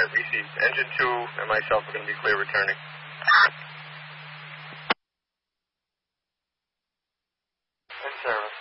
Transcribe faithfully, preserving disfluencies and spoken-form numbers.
received. Engine two and myself are going to be clear returning. In service.